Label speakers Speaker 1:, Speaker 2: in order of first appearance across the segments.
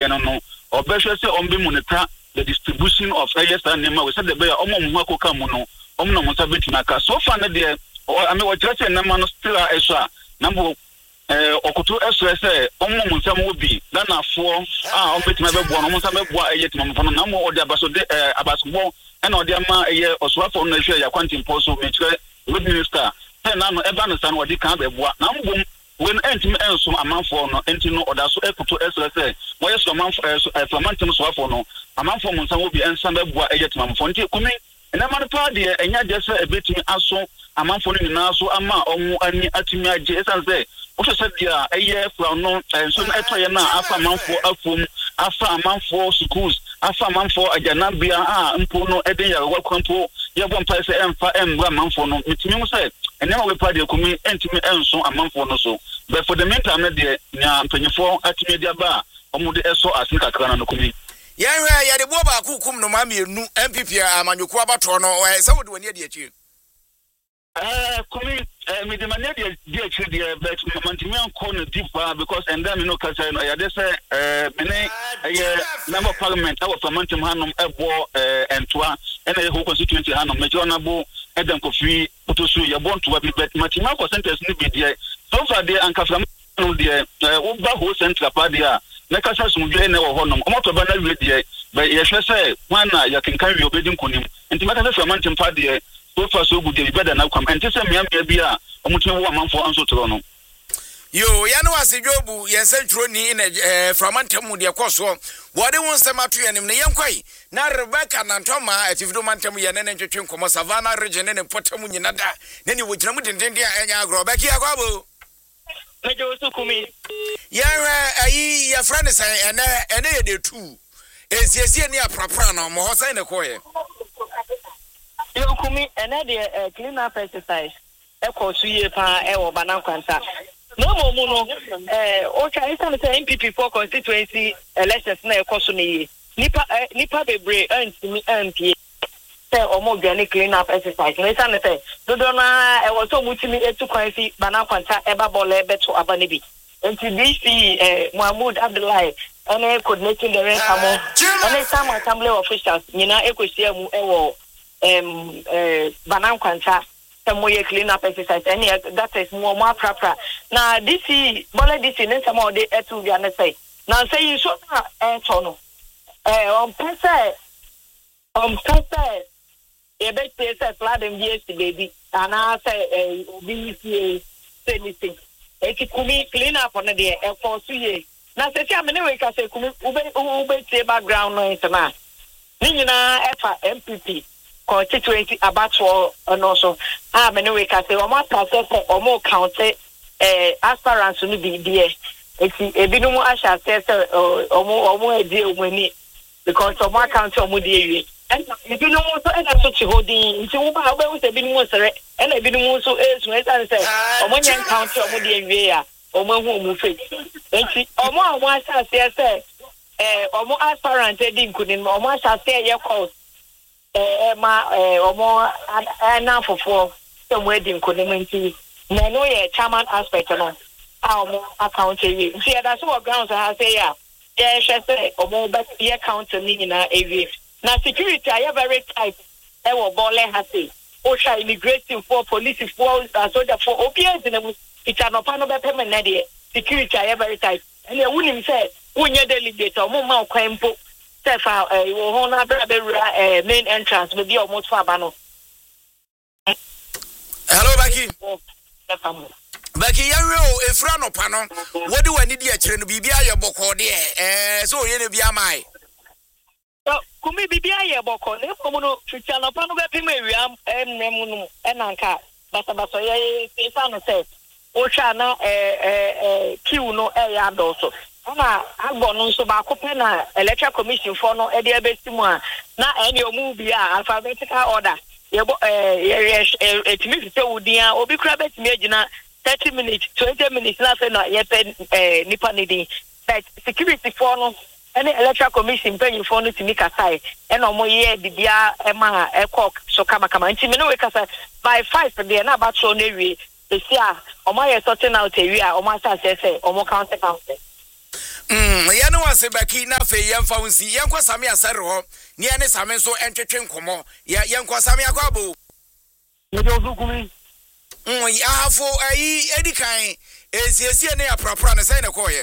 Speaker 1: no obehwe se ombe monitor the distribution of areas and nema we said the bear omo mu akoka mu no omo no monta betimaka so far na de I mean what church nema no still esha number okoto esre se omo monta mu bi na nafo ombetima bebo no monta bebo ayetima mo no na mo odi abaso de abasbo and odi ama eye oswafo no hwe ya kwanti mposo metre with minister na no eba no san odi kan bebo na mbom when entime enso amanfo no enti no oda so ekoto esre se mo yeso amanfo flamantim so afo no amanfo mo nsan obi ensan bebo ayetima mo nti kumi na man pa de enya de se ebetimi aso amanfo no nyina so ama omu ani atimi age esan se o se dia eye from no enso no etoye na afa amanfo afom afa amanfo schools afa amanfo ajanabia mpo no eden ya wakwampo ye bompa se emfa embra amanfo no mitimi mo se enema we pa de kumi entimi enso amanfo no so but for the meantime na de nya mpanyefo atimi dia ba omude eso asika kra na kumi
Speaker 2: Yanwe ya de boba kukum no ma mienu MPP amanyoko abato no se wode wani de achi
Speaker 1: kumi me de mania de achi de but mantimi anko no deeper because and then no kasa no ya de say mene member parliament our parliament hanom ebo entoa ena ye constituency hanom me jonabo eden kofi otosu ye bonto wa but mantimi anko sentence ni bi de so far de ankafra no de uba ho central party a na kasa sumdwe na wo honom omoto ba na wie ba ye hwe se wana ya kenkan wi obedi nkonim enti maka se famantim pa de so far so good dey better na kwam enti se miam bia omutin wo amanfo anso tro no
Speaker 2: yo ya no ase Jobu yen sentro ni na famantim mu de koso wode won semato yenim ne yenkwai na Rebecca na Ntoma ativido mantem ye ne ntwetwe nkomo Savannah region ne potamu nyina da ne ni wogyina mu dendende a enya agro beki akwabo
Speaker 3: Mejo sukumi.
Speaker 2: Ayi ya friend say ene ye de two. Esiesie ni aprapra na mo ho say ne koye.
Speaker 3: Yo kumi ene de clean up exercise. Ekosu ye pa e wo banankwanta. No mo mu no o cha isa say MPP for constituency elections na ekosu ne nipa bebre antimi MP say omo gani clean up exercise. No isa ne say dodo na e wo so mutimi etu kwansi banankwanta eba bole beto abanibi. Enti DC Mahmoud Abdullahi ene coordinating the rest amo ene some assembly officials nyina ekosia mu ewo banankwanta moye clean up exercise and that is more prapra na DC bole DC ne some de etu bia ne say na say you so na tono on pese e be say flood and yes baby and I say obi say anything kumi clean up on the e for su ye na say amene we ka say kumi ube tie background noise na ni nyina efa MPP constituency abatwo no so amene we ka say o ma pass o mo count aspirants no bi die eti ebinum asha say o mo edi omani because o mo count o mo die wi and ebinum so e na so chi holding nti wo ba we say ebinum sere and ebinum so esu e say o mo nyan count o mo die wi ya o mo hu o mo fe enti o mo asha say o mo aspirant di nkunin o mo asha say ye cause omo na fofo so edi nkonimenti na no ye chairman aspect no omo account ye see that so grounds ha say ya ye hwese omo bet ye account ni nyina ewie na security are very tight e wo bole ha say o sha immigration for police for soldier for obians na mu itanopa no be payment na de security are very tight and ye wunim say wonye delegate omo ma kwan mpo Sefa wo ho na bra main entrance be almost for abano.
Speaker 2: Hello Baki. Baki yanwe efra no pa no. Wodi wani di akire no bibia ye boko de so ye ne bia mai.
Speaker 3: Kumi bibia ye boko ne komo no twitwa no pa no be pema ewia emmemu no enanka basa ye sefa no se o twa na kiu no ya doso. Na agbonu so ba kope na electoral commission for no e de abesimu a na ene omu bi a alphabetical order ye etimi fite wudia obi kura betimi agina 30 minutes 20 minutes na say na ye pe nipa nidi but security for no ene electoral commission penny for no timi kasai ene omo ye bibia e ma e call so kama ntimi no we kasa by 5 there na ba tro na ewie esia omo ye sorting out ewie a omo asa say omo count
Speaker 2: Ya no wase baki na fe yemfa wonsi yenkwa same asare ho ne ane same so entwetwe nkomo yenkwa same akwabo
Speaker 4: ye do zukumi
Speaker 2: afo ayi edikan esiesie ne aprapra ne sai ne koye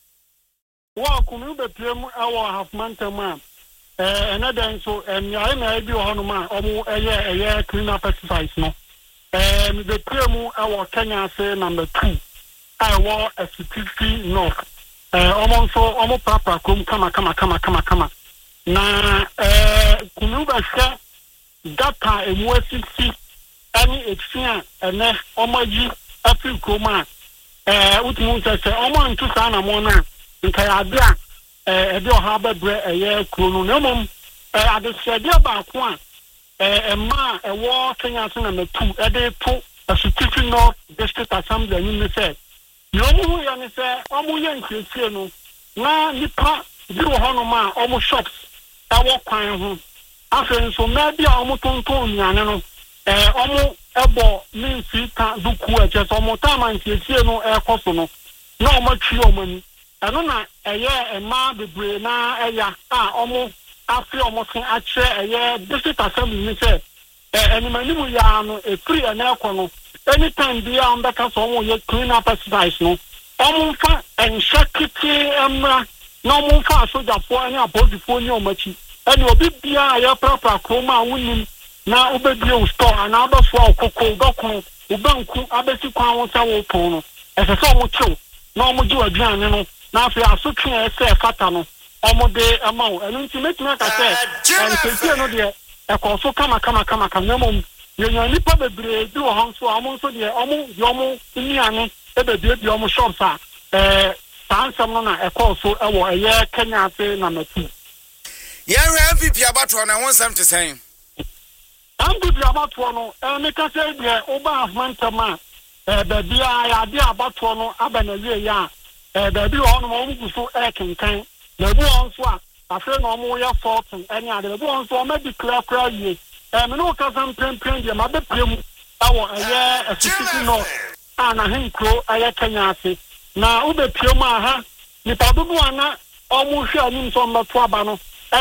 Speaker 4: wa kunu be prem awo half mantama another so nyae na bi ho no ma omo eye cleaner pesticides no me be prem awo Kenya say number 2 I war a certificate north omo papa kom kama na kunu ba hwe data emuasisi ani exia ene omoji afi koma utimu sese omo ntu sa na mo na nka ya bia ebe oha babre eye kunu na mom adesede ba ko a emma ewo Kenya se na metu ede to asutifi north district assembly ni se yomu ya ni se omo ye nkiesie no na nipa bi wo hono ma omo shops awo kwan ho afen so ma bia omo tonton nyane no omo ebo minsi ka duku eche so omo tama nkiesie no ekoso no na omo twi omo ni eno na eye ema bebre na eya omo afi omo sin ache eye district assembly ni se enimanimu ya no efri ena ekono anytime bia on beka so omo ye clean up pesticides no omo fa enshakiti emra na omo fa soja fo ani abodifo ni omachi eni obi bia ya proper kroma wunim na obedie u store na abafo okoko dokon ubanku abesi kwan won sa wo pon no ese so omo chew na omo ji aduane no na afi asotwe ese fata no omo de amawo enu nti metina ka se ense no de ekoso kama na mom yenyo nipa bebre bi wo hanso amonso de omo niane ebebie bi omo shops a sansam no na ekoso ewo eye Kenya se na matu
Speaker 2: ya MVP abato na wonsam te sen
Speaker 4: MVP abato no me ka se de oba afmantama bebia ya de abato no abanawie ya bebi wo no mo guso kenkan bebi wo nso a afi no mo ya fortune eni ade bebi wo nso ma declare kra ye me no ka sam prem de ma be prem awo eye asisi no ana henkro eye Kenya ase na ube prem aha ni padudu ana omo hwe ani nso mbato aba no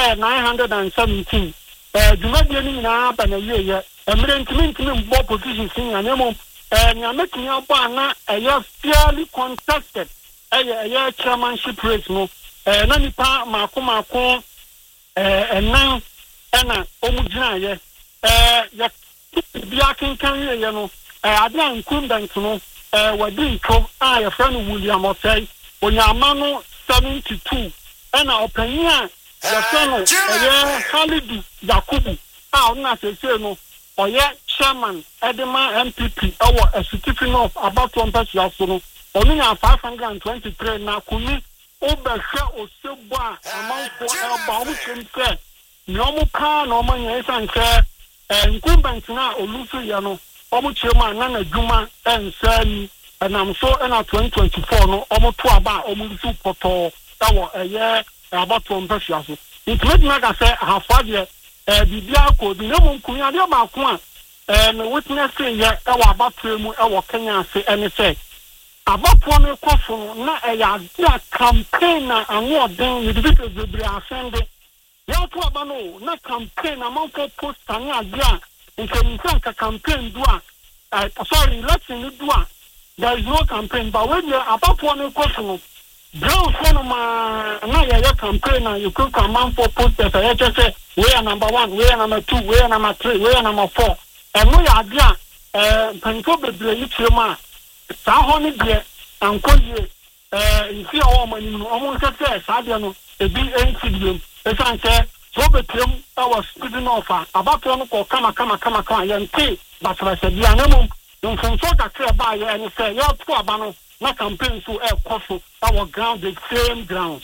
Speaker 4: 917 jumadi ni na aba na ye emre ntimi mbo position sin ya nemo nyameti abo ana eye fairly contested eye chairmanship race no na nipa mako enan ena omugina ye ya bia kenkan ye no ade incumbent no wadi nko ya friend William Osei onyama no 72 ena opanya ya friend eye Khalid Yakubu na sese no oye chairman edema MPP awo executive of about 1% so no onunya 523 na kumi obehwe osebo a amanfo eba wuchemse nyomu ka na omanya isanke incumbent na olusu ya no omuchema na djuma ensani enam so na 2024 no omuto aba omulusu poto tawo eye about 1% so intime na ka se hafade bibia ko di na mun kunya de ba ko a me witness ye ewa abatwe mu ewo Kenya se ene se abatwo me kofo na eya dia campaign na anodin individuals bebre asende ya to aba no na campaign na manfo poster na adia nke ka campaign do a sorry election do a there is no campaign but when you abatwo me kofo brown phone na ya campaign na you can command for posters I just say we are number 1 we are number 2 we are number 3 we are number 4 and we are there panko bebre yitrema sa ho ni de ankoye ifi awo mani no omo se sa de no ebi ensidiem esanche so betrem awa speeding offer abato no ko kama yente batra se bia na mum nfonso ka kre ba ye ni se ya to aba no na campaign so koso our ground the same ground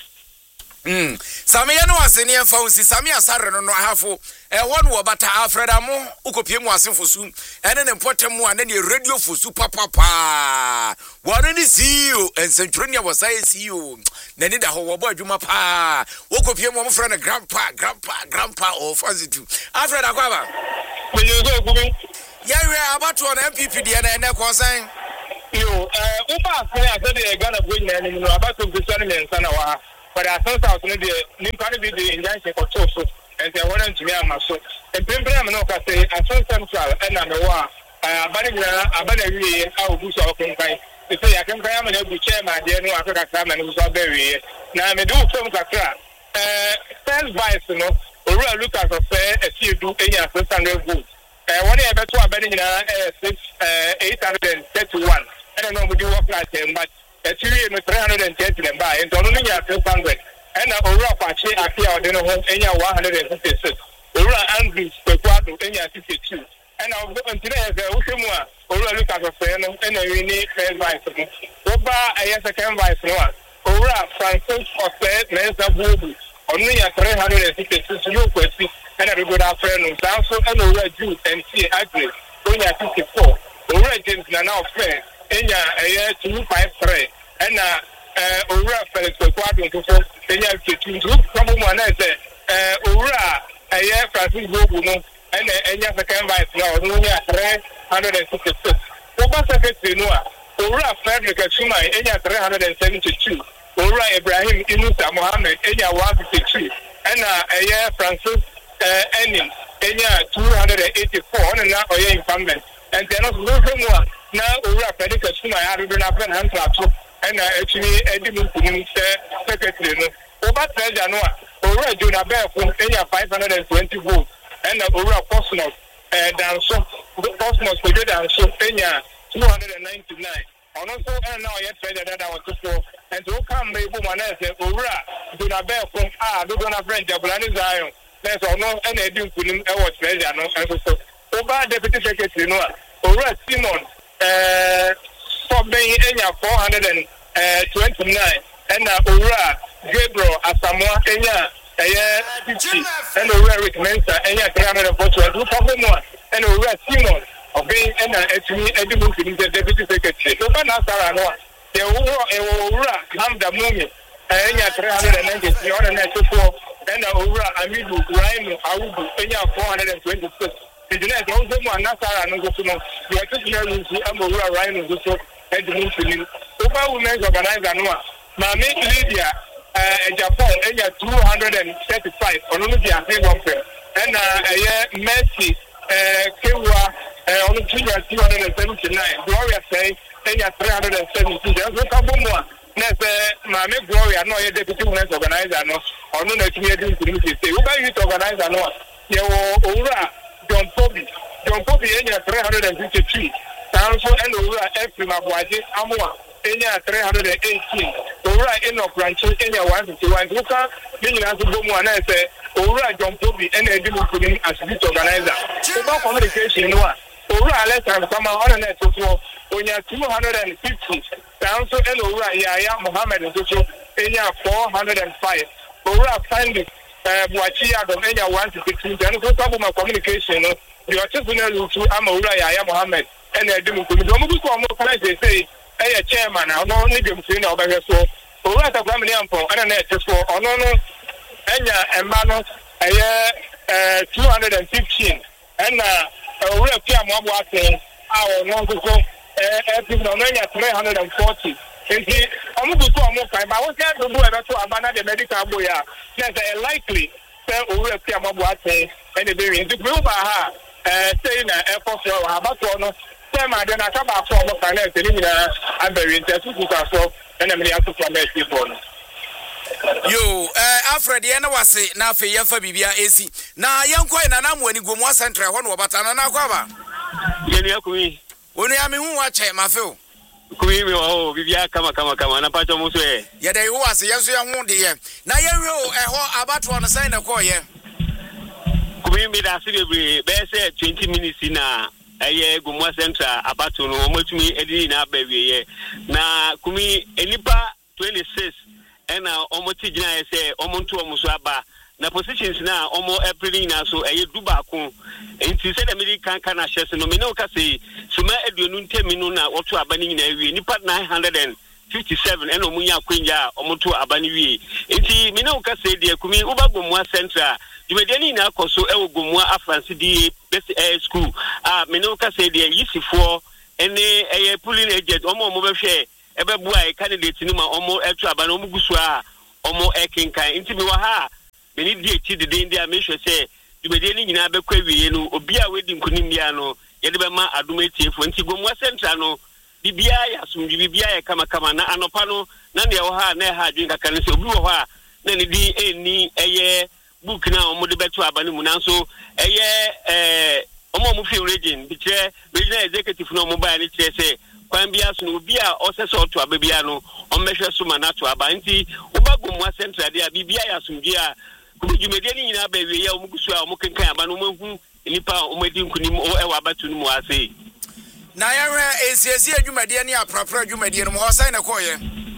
Speaker 2: Sami ya no aseni emfa unsi sami asare no ahafo won wo bata afreda mo ukopie mu asenfosu ene ne potem ane ne radio fosu papa won ni CEO ensentronia wasai CEO na ni da ho wo bo adwuma pa ukopie mu mo frɛ grandpa of fanzitu afreda kwaba ya we abato na MPP de na ene konsan
Speaker 5: Uba say I said the Ghana going and no about to be sending and sana wa. But I thought I was going to be be the injunction for so and they wanted to me and my so. And Pimbram no ka say I saw central and I know abana I will do so okay. They say I can come and help you chair my dear no Africa time and was very. Now me do some kakra. First vice no or look at a few do any assistant vote. One year better abandon 831. I don't know what you work like them, but a 330 them by and only 200. And a rock actually appear on the home any 156. Ora Andrew Pequado any 52. And I'll go until there's a Ushimua or look at a friend and a unique first vice. Oba a second vice one. Ora Francis of Mensa Bubu. Only 356 new questions. And a good afternoon, also and a red juice and see agree. Only 54. Red James now friend. Enya a year 253. And Ura Felix Quadron to four. Enya 2. Someone said, Ura a year Francis Bobuno and Enya second vice now. Only 366. Oba Secretary Noah. Ura Frederick Shuma. Enya 372. Ura Ibrahim Inusa Mohammed. Enya 152. And a year Francis. Ending Enya 284 and now incumbent and then also more now Ura Frederick Shuma have been up and and actually Eddie secretary over Trajanoa Ura Juna Bear from Enya 520 votes and Ura Cosmos Danso Cosmos for good and so Enya 299 and also and now yet that I was to and to come maybe one else Ura Juna Bear from Dugana French Jablani Zion. There's no any doing for him. I was ready. I know. And so, over Deputy Secretary Noah, over Simon, for being 429, and over Gabriel Asamoah, Enya 50, and over Rick Mensa, Enya 340, look for more, and over Simon, of being actually edible to the Deputy Secretary. So, Nasara Noah, the over Hamda Mumi, Enya 393, or 94. And over Amidu, Rhino, Aubu, Enya 426. The next also Nasara and Gosuno, you are taking a Amora Rhino, Gosu, and the Muslim. Over women's organizer Noah, Mami Lydia, Japan, Enya 235, on Olympia, and a Mercy, Kewa, on 279, Gloria say, Enya 317. There's a couple more. Mame Gloria, no, a deputy women's organizer, no, or no, let me do to say, who are you to organize? No, you Ura, John Poby, 353, Council and Ura, Efrima Boise, Amua, Enya 318, Ura, Enoch Rancho, Enya 151, Luca, being as a boom one, I say, Ura, John Poby, and a deputy as youth organizer. About communication, no, Ura, let's have some on net for Onya 250. Council and Ura Yaya Mohammed and Dusu Enya 405. Ura Sandy Buachia of Enya 116. And so some of my communication, you are just to Amura Yaya Mohammed and a Dimuku. They say, a chairman, I don't need them to know about so. Ura the family for and just for Onono Enya and Mano a year 215. And Ura Piamoa our non so. 340. And he almost to a more time. I was there to do a banana the medical boy. There's a likely over a Piamabuate and the baby. The Gruba, saying a airport about one. Then I come back from the finance and very interested to and I'm here to promise people.
Speaker 2: Yo, Alfred, the was now for your Fabia AC. Now, young coin and I'm when you go more central one, but another.
Speaker 6: Yenny,
Speaker 2: when you are who watch my film.
Speaker 6: Kuimi oh bibia kama na pacho muso e
Speaker 2: ye dey wo ase yeso ye hu de ye na ye hwe eho abato on sign na call ye
Speaker 6: kuimi da se bebre be se 20 minutes na eye Gumwa Central abato no motumi edi na abawie ye na kumi enipa 26 ena omoti gina ye se omonto omuso aba na positions na omo April na so eye duba ko enti se da medi kan na hyese no me no ka se suma aduonu ntemi no na woto abani nyina wie nipa 957 ena omunya kwanja omoto abani wie enti me no ka se de kumi uba Gumwa Central dumede ni na akoso ewo Gumwa Afransi di best school me no ka se de yisifo ene pulling agent omo be hwe ebe bua candidate ni ma omo etu aba na omo gusu a omo ekinkan nti mi wa ha me ni die ti de ndi a me hwe se dubede ni nyina be kwa wiye no obi a wedi nkunim bia no ye de be ma adoma tiefo nti gomwa central no bibia ya sumbi bibia ya kama na anopa no na ne wo ha na ha adwin kaka ne se obi wo ha na ne di eni eye book na omo de betu aba ne mu na so eye omo mu fi region bi kire regional executive no mobile ni kire se kwan bia so no obi a osese oto aba bia no ommehwe so ma na to aba nti ubagomwa central dia bibia ya sumbi a kubujumede ni nyina ba wiye ya omugusu a omukenkan aba no mahu nipa omedi nkunim ewa abatu no mu ase
Speaker 2: na yahwe esiesi adwumade ne aprapra adwumade no ho sai na koye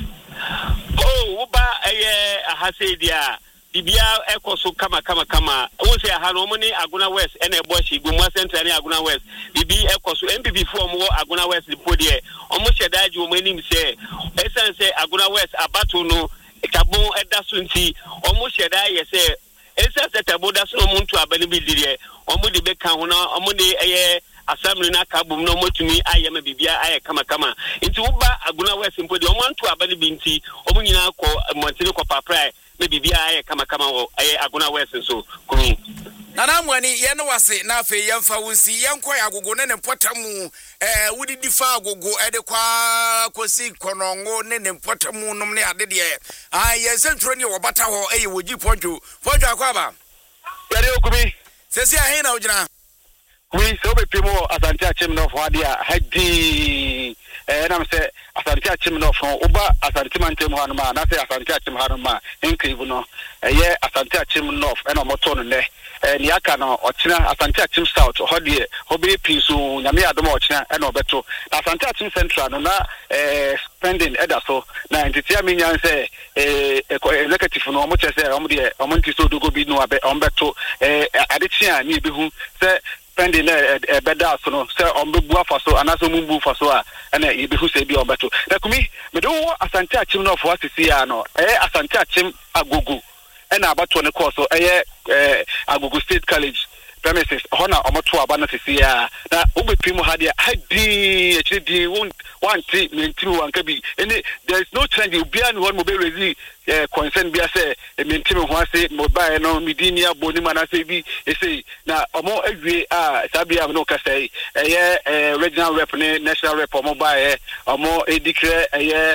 Speaker 6: uba ahase dia bibia ekoso kama wo se aha no mo ni Aguna West ene eboshi Gomwa Central ni Aguna West bibi ekoso MPP form wo Aguna West podie omo shedaji wo manim se esense Aguna West abatu no tabon edaso nti omo sheda ye se esense tabo daso no muntu abani bidire omo de beka ho na omo de assembly na kabum no motumi ayema bibia aye kama nti uba Aguna West mpodi omo ntu abani binti omo nyina ko montini ko papra na bibia aye kama wo aye Aguna West so kumi
Speaker 2: nana mwani ye no wase na afi yemfa wonsi yenko ya agogo ne mpotamu wudi difa agogo ede kwa kosi konongo ne mpotamu nom ne ade de ye sentro ne wobata ho woji ponjo akwaba
Speaker 5: yare okumi
Speaker 2: sesi ahe na ojina
Speaker 5: we so be pimo Asante Achim no for dia hadi na se Asante Achim no for uba Asante mantem hanu ma na se Asante Achim hanu ma enkivu no ye Asante Achim no na moto no ne ni aka no ochina Asante Achim South hodie hobe pisu nyame adom ochina na obeto na Asante Achim Central no na spending edaso na entitia minyan se executive no mo chese omo nti so dogo bi no abe ombeto adechia ni ebehu se pending beda so no se ombebu afaso anaso mumbu faso a na yebehu se bi ombeto na kumi me do Asante Achim no for asisi ya no Asante Achim agogo na abato ne course so Agogo State College premises hona omoto abana sisi ya na obepimu hadia hadi echidi wanti mentimi wankabi ene there is no trend ubia ni won mo be rezi concern bia say mentimi ho ase mobile no midinia boni manase bi ese na omo awie sabia no kasai regional rep ne national rep mobile omo edikre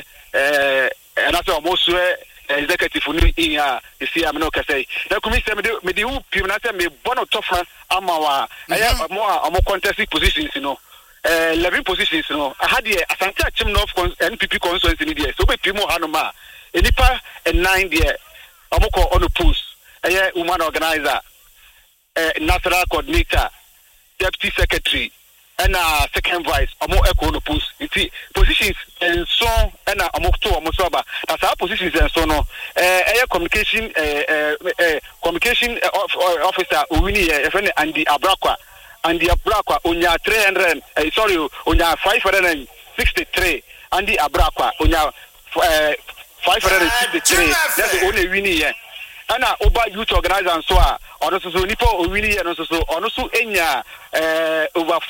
Speaker 5: na so omo sue executive ni iya isi amno kasai na kumisa me di upim na say me bono tofa amawa mo contest positions no 11 positions no ahadi Asante Achim no NPP constituency ni there so be pimo hanoma enipa 9 there omoko on the post woman organizer national coordinator deputy secretary and second vice omo echo no post nti positions and so and omo to omo so ba that's our positions and so no communication officer owini friend Andy Abrakwa onya 300 onya 563 Andy Abrakwa onya 563 that's the only winning here ana oba youth organizer and so ono so nipo owini here no so ono so enya over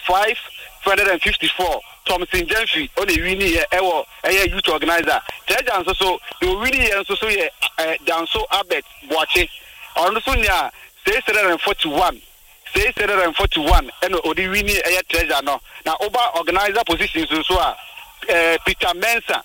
Speaker 5: 554 Thompson Jenfi only winning here ewo youth organizer treasure so the winning here so here Danso Abet Boache ono so nya 641 and odi winning treasure no na oba organizer positions so Peter Mensa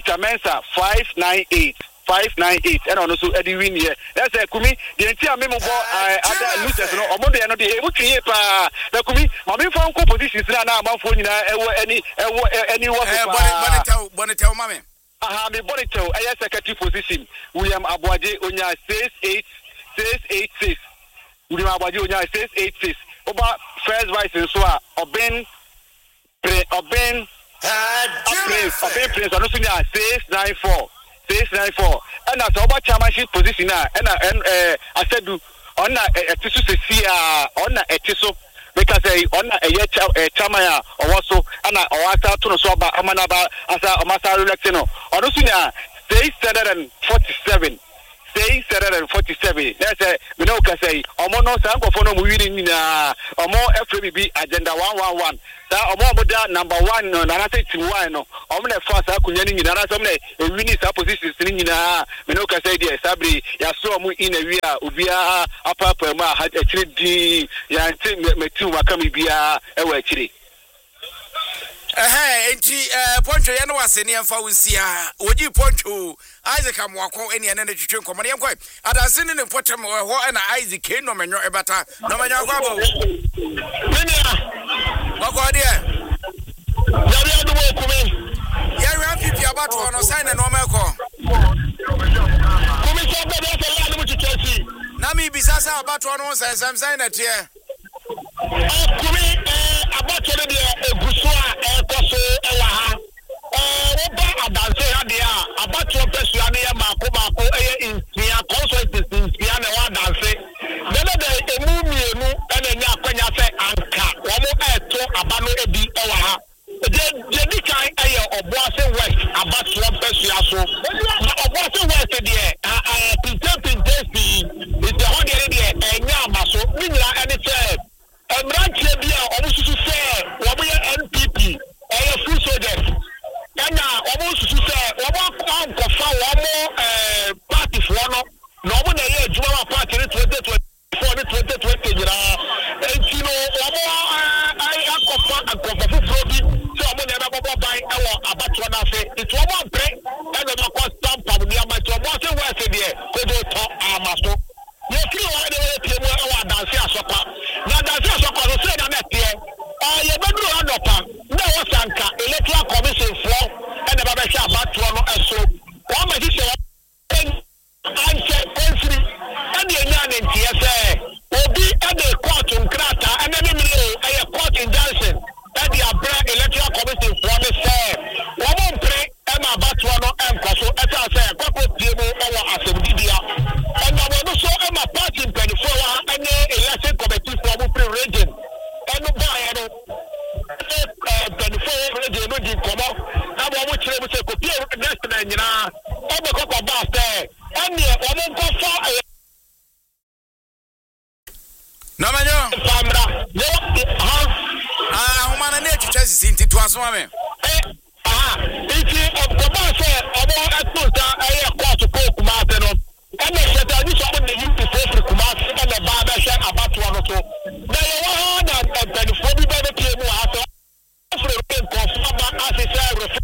Speaker 5: 598 and also Eddie win here. That's a kumi. The entire memo other losers no omo de no de e mutwe pa. Na kumi mama fa nko positions na amanfo nyina any what
Speaker 2: Bonitel mama.
Speaker 5: Me Bonitel secretary position William Abuaje onya 686. William Abuaje onya 686. Oba first vice so Oben Prince and also 694 and as over chairmanship position and I said on etisu sesia on etiso because on chairman or also and owata to no so ba amanaba asa omasa election no on also 647 that's me no kasai omo no sa nkofo no mu wiri nyina omo FBB agenda 111 sa omo da number 1 no na say 1 no omo na fa sa kunya ni nyina na so me wini sa positions ni nyina me no kasai dia sabri ya so omo in a wi a obia apapa ma ha akiri di ya nti metu makami bia e wa akiri
Speaker 2: enti Poncho ya no waseni amfa wusia oji Poncho Isaac amwako eni ene ne twetwe nkomo ne nkwa adanse ne potem ho na Isaac no menyo ebata no menyo kwabo menia bako dia ya bi adu kumi ya ran pipi abato no sign no meko kumi so be be la no mutchesi na mi bisasa abato no sign na tie kumi abato ne de eguso a ekoso ewa ha woba adanse ha de a abato pesua ne ya mako insia consultants insia na wa adanse bele de emu mienu ene nya akwanya se anka wo mo eto abano ebi ewa ha je di kan eye Obuase West abato pesua so na Obuase West de pinten is the one de enya amaso nyira ene se Emrantie bia omususu se wo ye NPP full soldiers na omususu se wo ankofa wo party for no wo na ye adwuma party 2024 2020 nyira enti no wo ankofa fufuro bi se wo na babo ban ewo abatwa na fe it wo mpre na ma stamp am ni amato mo se wo se de ko do to amaso ye kiri wa de we tie mo ewo danse asopa na danse asopa so se na netie ye bedru anopa na wo sanka electoral commission for and the baba sha batro no eso wo ma di se anche konsri and ye nya ne ntie se obi e de court nkrata and ne mi e court injunction and the abra electoral commission for me se wo mo mpre e ma batro no enkoso e ta se kwako tie mo ewo asebdidia and na wo so e ma party 24 and election committee for mo region and no buy no 24 region no di komo na wo mo kire mo se kopi next na nyina o be ko ba se and wo mo ko fa na manyo famra yo humana ne twetwa sisi to aso ame iti oboba se obo atuta aye court ko kuma se no and the that so on the youth for kuma se na ba ba sha abato no to na ye wa na 24 bi ba be tie mu ha to for the confirm assessor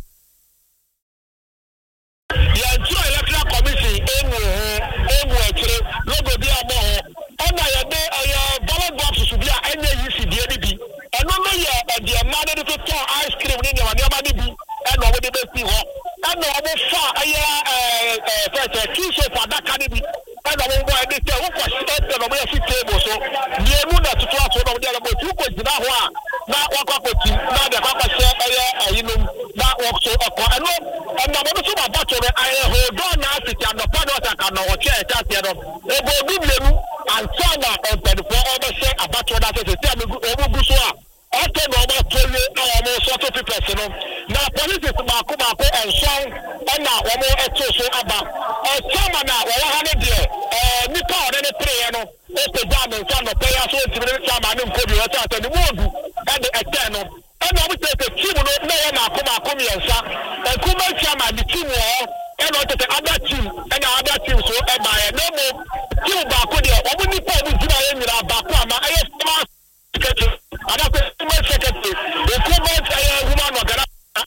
Speaker 2: ya ntu electoral commission emu ekire logo bi amo ho ona ye de ballot box su bi a enye yisi die ni bi eno no ye de ma de to ton ice cream ni ne ma ni bi eno wo de be si ho eno wo fa first key so for that can be eno wo bo e de te wo kwasi eno wo ye si table so ni emu na tutu aso no de lo tu ko jina ho a na wakwa koti na de kwakwa se ayinum na wo so eko eno mo so ba bato re hold on na ati no pa no ta kan no wo che ta te no ebo bi blemu antana on 24 over say abato na se se obu gu so a oto no ba tole mo so to people no na police ma ko enson na wo mo eto so aba chama na wo ha ne de nipa o ne prayer no o te da me nsa no prayer so ti me chama ne nkobi o ta ta ni modu e de ete no na mo te team no na ye ma ko miensa kuma chama di team o e no te other team e na other team so e ba ye no mo team ba ko de o mo nipa o jina ye nyira ba ko ama e secretary ada ko secretary o ko ba woman organ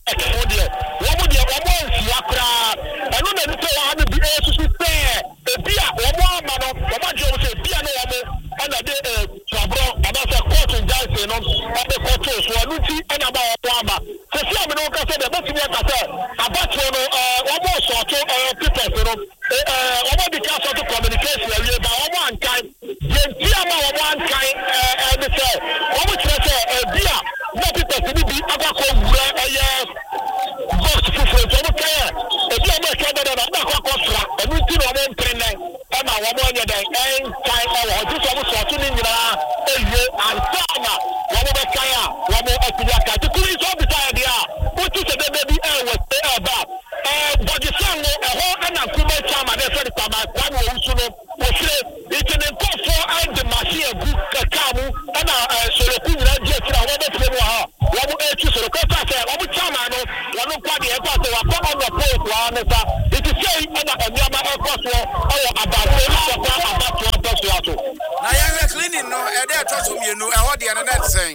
Speaker 2: wo mo nsi akra eno na nipa wa ha bi esusu se ebi a wo mo ama no wo ma je wo se ebi a no wo mo ana de trabro aba se court injunction no abe court so anu ti ana ba wo ama se si am no ka se de betimi aka se abatro no wo mo so to people no wo mo di ka so to communication awie ba wo mo ankai ye ti ama wo mo ankai e se wo mo kire se ebi a no people ni bi aka ko wura box fufu to mo kaya ebi o mo ka da na kwa kwa fra enu ti no mo mpene e ma wo mo nya dan en kai e wo ti so mo so to ni nyira ewie antana wo mo be kaya wo mo atiya ka ti kuri so bi ta dia o ti se de bi e wo se e ba body song e ho ana kuma chama de se ta ma kwa no usu no o fre it ne ko fo
Speaker 5: ana solo ku nyina je tira wo be tire wo ha wo mo etu solo ko ta se wo mo chama no wo no kwa de e kwa se wa kwa on the post wa ne sa it is say ana amiama e kwa so o about so
Speaker 2: na ya cleaning no e dey to so mienu e ho de na net sen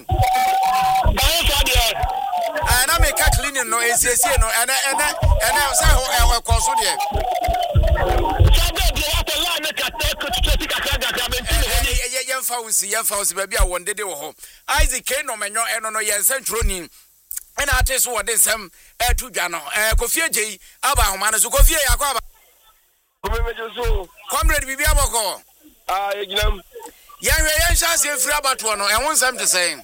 Speaker 2: na me ka cleaning no esiesie no ene say ho e kwa so de yemfa baby a wonde de wo ho Isaac K no menyo eno no yense ntroni ena ate so wode nsem etu dwa no Kofi Agye aba homa no so Kofi yakwa aba
Speaker 5: kumemejo so
Speaker 2: comrade bibi aboko
Speaker 5: eginam
Speaker 2: yanwe yensha se firi abato no enwo nsem te sen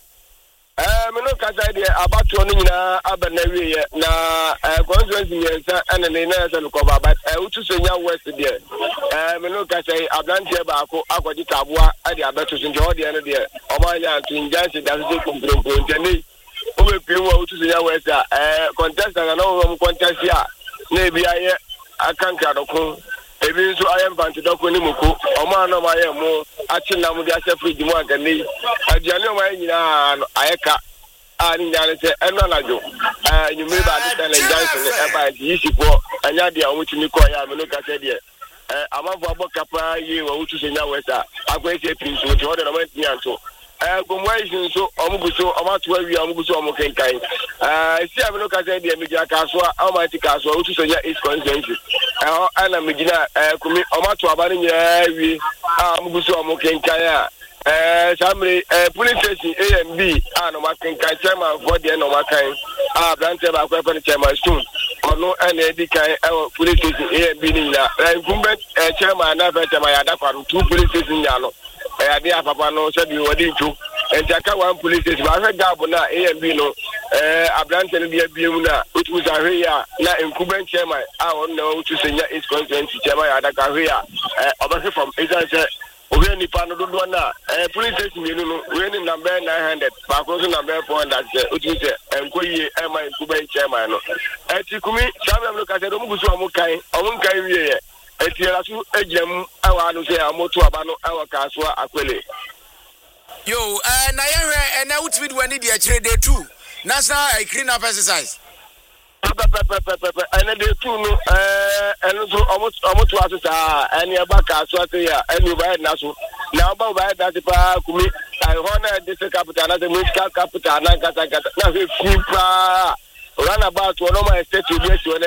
Speaker 5: me no kasa de abato no nyina abana wiye na constituency yensa ene ne na se ko baba utu so nya west de me no kasa ablantie ba ko akodi taboa ade abato so nje ode ene de omanya tinjansi da se kompronko ntene o be pe wa utu so nya west contestant na o contest ya na bi aye akanka doko ebi nso ayem bantidoko ni muko oma na ma ye mo ati na mu dia se friji mu agani aduane o ma nyina no ayeka ani nyane se eno najo nyumiri ba de tele jansen e ba yisipo anya dia o mutimi ko ya me no ka se de amafo abokapa yi wa utu se nya wesa akwese pinso de order na ma ti anto gomwai so omuguso omatu awi omuguso omukenkan si amino ka se de meja kaso amati kaso utu so nya is consensus ana mejina kumi omatu abani nya awi omuguso omukenkan samre police station AMB no makenkan chairman for the no makan brante ba kwa kwa chairman soon ono ene edikan police station AMB ni na incumbent chairman na fa chairman ya da kwa two police station ya no ade apapa no se bi wodi ntu entaka one police station ba hwe gab na AMB no abrante no dia biemu na utu za hwe ya na incumbent chairman on na utu senya is constituency chairman ya da ka hwe ya obase from agency owe ni pa no do na police station ni no we ni number 900 ba ko so number 400 utu se enkoyi ema incumbent chairman no etikumi sabe no ka se do mugusu omunkai wiye ye etiela su ejam awa no se amoto aba no awa kasoa akwele
Speaker 2: yo na yehwe na utimi do ani de akire day 2 national clean up exercise
Speaker 5: ene day 2 no eno so omoto asesa ene aba kasoa te ya ene ba na so na aba ba da pa kumi hona district capital na the municipal capital na kata na fi pa run about no my state to be so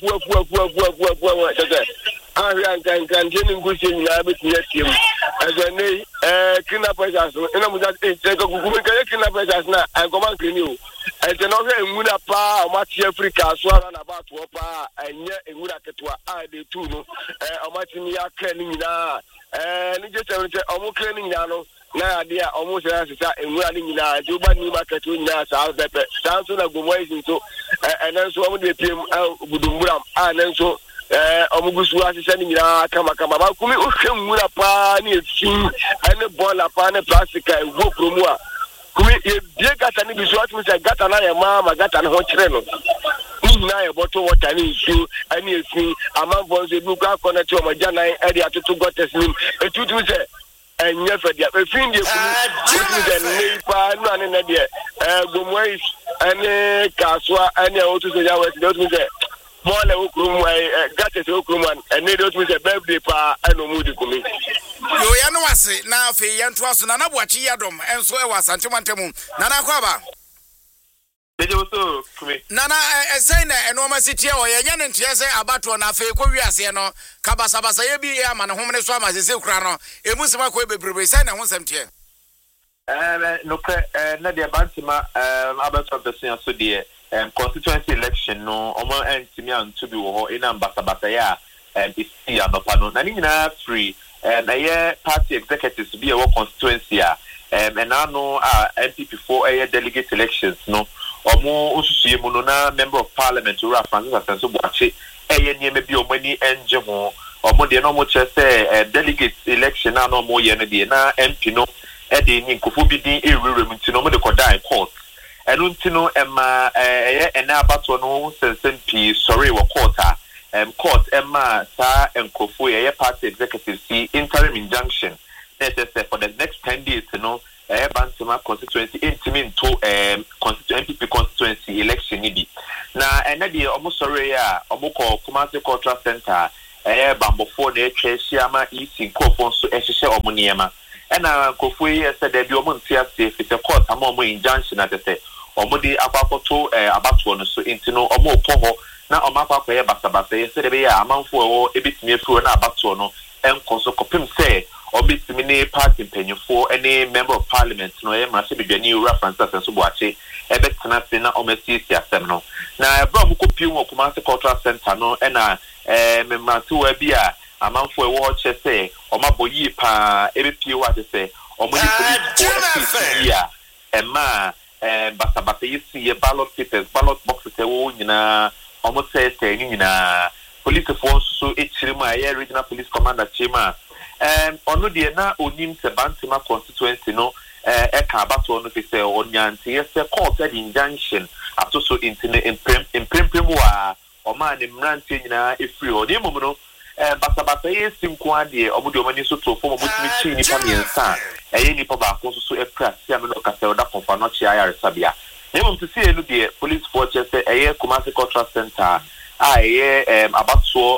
Speaker 5: fu ahia nkan jeni ngusi nyina betu yatiem azane kina pressures ina muza take gugume kan kina pressures na ankoman klini o ente no hwe enwuna pa o mati Africa so run about wo pa enye enwuna ketwa ade tu no o mati ni aka ni nyina ni je se o mo klini nyina no na ade a o mo se asesa enwuna ni nyina je ba ni market nyina sa pepe sanso na gomoi sinso enenso o mo de piem budumburam anenso omugusu asisa ni nyina kama ba kumi ohwemura pa ni efin ene bola pa ne plastic e wo promo a kumi e bie gata ni bisu atumi se gata na ye ma gata ne ho kire no ni na ye bottle water ni isu ani efin amambo se bu ka connect o maja nan e dia tutu gotes ni etutu se enye fedia efin die kumi de ne pa no ane na de gomwai ane kaswa ane otu se ya wesi de otu se mole ukrum gate se ukrum and need to say birthday pa eno mudi kumi
Speaker 2: yo ya no wase na afi ya nto aso na naboachi yadom enso e wasantemantemu na na kwaba
Speaker 5: bejo so kumi
Speaker 2: na esai na eno masiti e o ye nya ne ntia se abato na afi ko wiase no kabasabasa ye bi ama ne homne so ama se kura no emu sema ko bebrebe sai na ho samtie
Speaker 5: no na de bantima abato besia so de constituency election no omo entimi anto bi wo ho ina mbasabasa ya isi anopano na ni nyina free na ye party executives bi e wo constituency a enano MPP4 delegate elections no omo osusuye mu no na member of parliament Ura Francis Asenso Boache nieme bi omani enje ho omo de no mo chese delegate election na no mo ye no de na MP no de ni nkofo bi din ewurem ntino mo de kodai court Enuntino Emma ena abato no sensempi sorry wo court court Emma sa enkofu ye party executive see interim injunction that is for the next 10 days no
Speaker 7: Bantama constituency into MPP constituency election nibi na enadi almost sorry ya omoko Kumasi Cultural Center bambofo na etwesiama isi nkofo so ehhehye omoniema ena nkofo yi said there be omontia safe the court ama omo injunction atete omodi akwakoto abatuo no so intino omo poho na omakwa ye basabasa ye said be ya amanfo ewo ebitimi afuro na abatuo no enkoso kopim say obitimi ne party mpanyfo any member of parliament no ye mrase bedwani ura Francis Nsubuache ebetena se na omesisi asem no na ebra mu kopi wo Kumasi Cultural Center no ena memrase wa bia amanfo ewo chese omaboyi pa ebepie wa chese omoni police ya ema basabasa yisi ye ballot papers ballot boxes ewo nyina omosese nyina police force so echirimu aye regional police commander chima ono de na onim se Bantama constituency no eka abato no fi se onyanti yese court injunction atoso intine imprem wa oma ne mranti nyina efri odi mum no basabasa yesi nko ade omudi omani so to form omutimi chi ni pamiensa ni pa ba ko so epra sia me no kase oda konfa no chi ayare sabia nemum to see elu de police force say Kumasi Cultural Center abato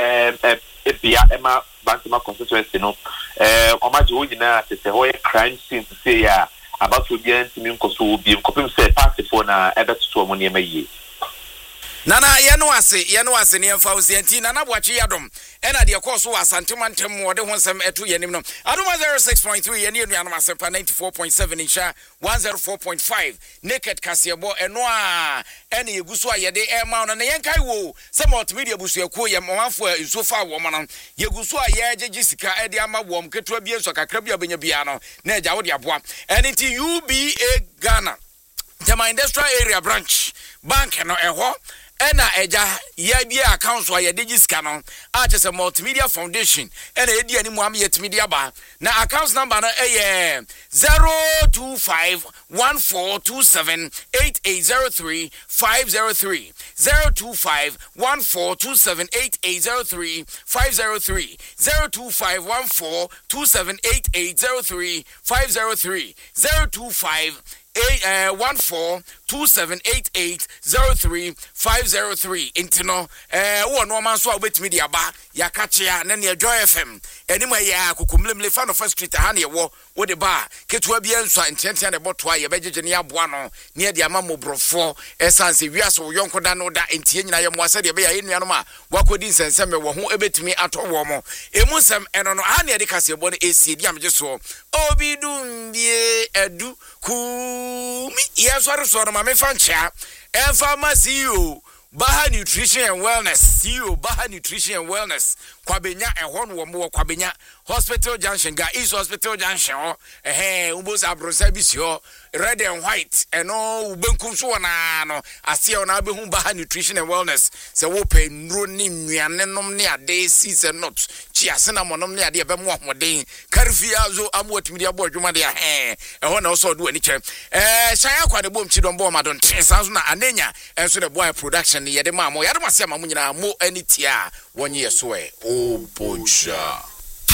Speaker 7: ebia ema Bantama constituency no omaje wonyina tese ho crime scene to say ya about to be ntimi nkoso obi nkopim say party for na ebetuto omoni emayi
Speaker 2: Nana yano ase ne yemfa osianti nana boachi yadom ena de course wa santimantem wode honsem eto yenim no adoma 06.3 ye ne nuanom asepa 94.7 insha 104.5 naked kasebo eno a ena yeguso a yede ema no na yenkai wo se multimedia busu ekuo ye mwanfo nso fa wo mo no yeguso a ye agege sika ede ama wo mketo bie nso kakra bia benya bia no na eja wo de aboa enti UBA Ghana Tema Industrial Area Branch Bank no eho ena eja ye bia account so ye digiska no a chese multimedia foundation ena edi ani mu am ye media ba na account number no 02514278803 503 02514278803 503 02514278803 503 025 14278803 intino wo no man so obetimi dia ba yakachia na ne Joy FM enima ya kokomlemle fan of street ha ne wo de ba ketua bia nso entientia ne boto a ye begege ne aboa no ne dia ma mobrofo esanse wiase wo yonko da no da entie nyina ye mo ase de be ya enuanom a wakodi nsenseme wo ho ebetimi atọwo mo emusem eno no ha ne de kasebo no esi dia mege so obidum bie edu ku yes what so ma me fancha pharmacy Baha Nutrition and Wellness CEO Baha Nutrition and Wellness Kwabenya ehon wo mo Kwabenya Hospital Junction ga East Hospital Junction ubos abrosa bisio red and white eno ubenkum so na no ase ona behu Baha Nutrition and Wellness se wo pe nro ni nnuane nom ne ade season not chi asena monom ne ade be mo hoden karfia zo amwatimi abo adwuma de ehon na so do ani kye shaya kwa de bom chi don bo ma don transa na anenya enso de boy production yede ma mo yade ma se ma mo nyina mo anitia wonye so o boncha